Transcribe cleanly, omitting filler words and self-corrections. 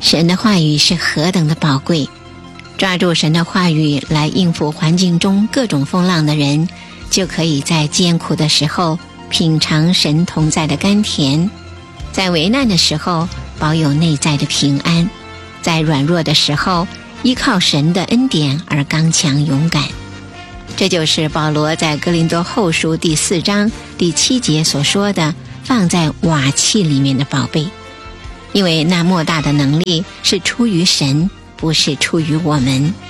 神的话语是何等的宝贵，抓住神的话语来应付环境中各种风浪的人，就可以在艰苦的时候品尝神同在的甘甜，在危难的时候保有内在的平安，在软弱的时候依靠神的恩典而刚强勇敢。这就是保罗在哥林多后书第4章第7节所说的，放在瓦器里面的宝贝。因为那莫大的能力是出于神，不是出于我们。